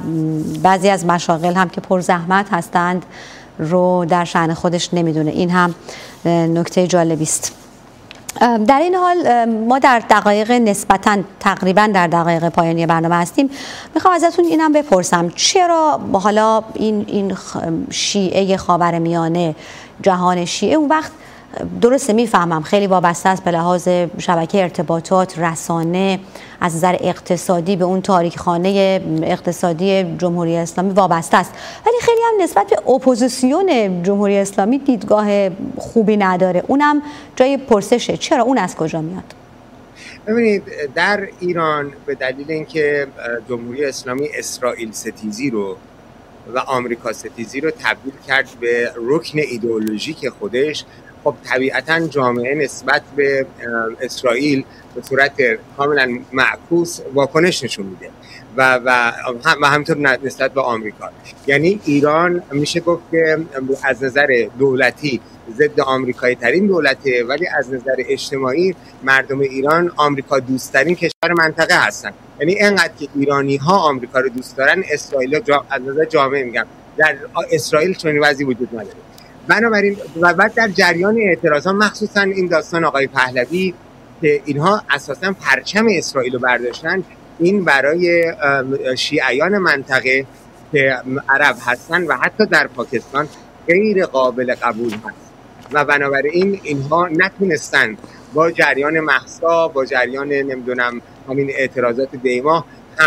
بعضی از مشاغل هم که پر زحمت هستند رو در شأن خودش نمیدونه. این هم نکته جالبی است. در این حال ما در دقایق نسبتاً تقریباً در دقایق پایانی برنامه هستیم. میخوام ازتون اینم بپرسم چرا حالا این شیعه خاورمیانه، جهان شیعه، اون وقت درسته میفهمم خیلی وابسته است به لحاظ شبکه ارتباطات، رسانه، از نظر اقتصادی به اون تاریکخانه اقتصادی جمهوری اسلامی وابسته است، ولی خیلی هم نسبت به اپوزیسیون جمهوری اسلامی دیدگاه خوبی نداره. اونم جای پرسشه چرا اون از کجا میاد؟ ببینید در ایران به دلیل اینکه جمهوری اسلامی اسرائیل ستیزی رو و آمریکا ستیزی رو تبدیل کرد به رکن ایدئولوژیک خودش، خب طبیعتاً جامعه نسبت به اسرائیل به صورت کاملا معکوس واکنش نشون میده و همینطور نسبت به آمریکا. یعنی ایران میشه گفت که از نظر دولتی ضد آمریکایی ترین دولته، ولی از نظر اجتماعی مردم ایران آمریکا دوست ترین کشور منطقه هستن. یعنی اینقدر که ایرانی ها آمریکا رو دوست دارن، اسرائیل از نظر جامعه میگم در اسرائیل چنین وضعی وجود نداره. بنابراین و بعد در جریان اعتراضات مخصوصا این داستان آقای پهلوی که اینها اساسا پرچم اسرائیل رو برداشتن، این برای شیعیان منطقه که عرب هستن و حتی در پاکستان غیر قابل قبول هست و بنابراین اینها نتونستن با جریان مهسا، با جریان نمیدونم همین اعتراضات دیما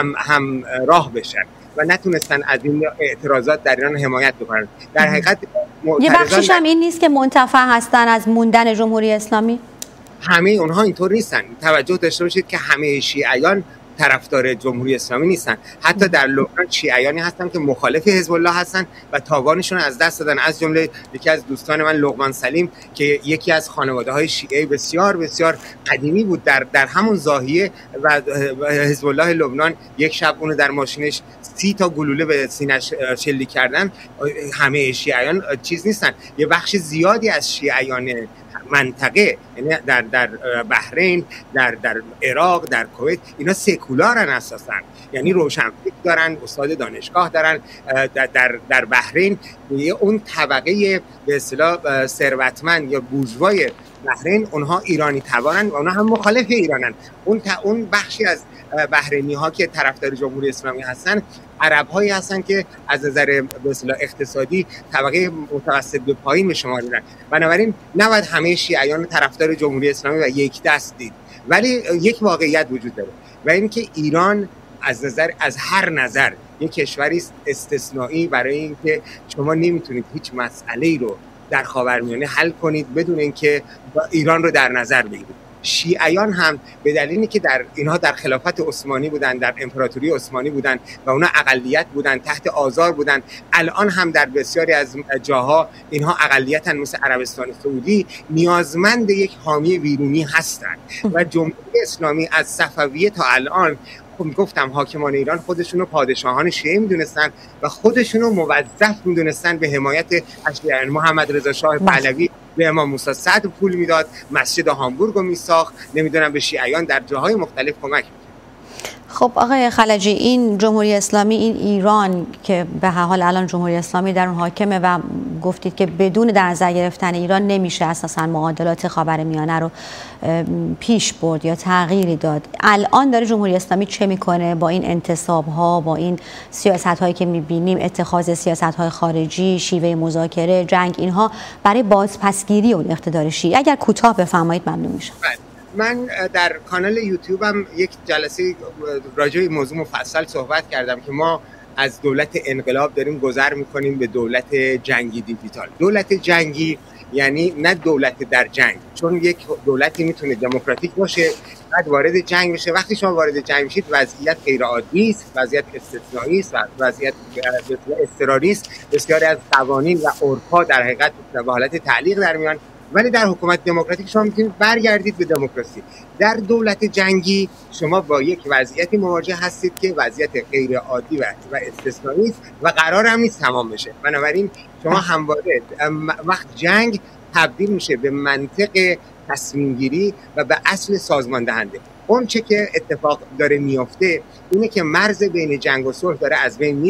هم راه بشن و نتونستن از این اعتراضات در ایران حمایت بکنن. در حقیقت یه بخشش هم این نیست که منتفع هستن از موندن جمهوری اسلامی؟ همه اونها اینطور نیستن. توجه داشته باشید که همه شیعیان طرفدار جمهوری اسلامی نیستن. حتی در لبنان شیعیانی هستن که مخالف حزب الله هستن و تاوانشون از دست دادن. از جمله یکی از دوستان من لقمان سلیم که یکی از خانواده‌های شیعه بسیار بسیار قدیمی بود در همون زاهیه و حزب الله لبنان یک شب اونو در ماشینش 30 تا گلوله به سینه‌اش شلیک کردن. همه شیعیان چیز نیستن. یه بخش زیادی از شیعیان منطقه، یعنی در بحرین، در عراق، در کویت، اینا سکولارن اساسا، یعنی روشنفکر دارن، استاد دانشگاه دارن. در بحرین اون طبقه به اصطلاح ثروتمند یا بورژوای بحرین اونها ایرانی تبارن و اونها هم مخالف ایرانن. اون بخشی از بحرینی ها که طرفدار جمهوری اسلامی هستن عرب هایی هستن که از نظر به اصطلاح اقتصادی طبقه متوسط به پایین به شمار میرن. بنابراین نباید همه شیعیان طرفدار جمهوری اسلامی و یک دست دید، ولی یک واقعیت وجود داره و این که ایران از هر نظر یک کشوری استثنایی برای اینکه شما نمیتونید هیچ مسئله‌ای رو در خاورمیانه حل کنید بدون اینکه ایران رو در نظر بگیرید. شیعیان هم به دلیلی که اینها در خلافت عثمانی بودن، در امپراتوری عثمانی بودن و اونا اقلیت بودن، تحت آزار بودن، الان هم در بسیاری از جاها اینها اقلیتن، مثل عربستان سعودی، نیازمند یک حامی بیرونی هستند و جمهوری اسلامی از صفویه تا الان گفتم حاکمان ایران خودشونو پادشاهان شیعه میدونستن و خودشونو موظف میدونستن به حمایت اشیاء. محمد رضا شاه پهلوی به امام موسی صدر پول میداد، مسجد هامبورگ رو میساخت، نمیدونم به شیعیان در جاهای مختلف کمک میکرد. خب آقای خلجی، این جمهوری اسلامی، این ایران که به هر حال الان جمهوری اسلامی در اون حاکمه و گفتید که بدون در نظر گرفتن ایران نمیشه اساسا معادلات خاورمیانه رو پیش برد یا تغییری داد. الان داره جمهوری اسلامی چه میکنه با این انتصاب ها، با این سیاست هایی که میبینیم، اتخاذ سیاست های خارجی، شیوه مذاکره، جنگ، اینها برای بازپسگیری اون اقتدار شیعه؟ اگر کوتاه بفرمایید ممنون میشم. من در کانال یوتیوبم یک جلسه راجع به موضوع مفصل صحبت کردم که ما از دولت انقلاب داریم گذر میکنیم به دولت جنگی دیجیتال. دولت جنگی یعنی نه دولت در جنگ، چون یک دولتی میتونه دموکراتیک باشه بعد وارد جنگ بشه. وقتی شما وارد جنگ میشید وضعیت غیر عادی است، وضعیت استثنایی است و وضعیت اضطراری است. بسیاری از قوانین و عرف‌ها در حقیقت به حالت تعلیق در میان. ولی در حکومت دموکراتیک شما میتونید برگردید به دموکراسی. در دولت جنگی شما با یک وضعیتی مواجه هستید که وضعیت غیر عادی و استثنایی است و قرار هم نیست تمام بشه. بنابراین شما همواره وقت جنگ تبدیل میشه به منطق تصمیم گیری و به اصل سازمان دهنده. اون چه که اتفاق داره میفته اینه که مرز بین جنگ و صلح داره از بین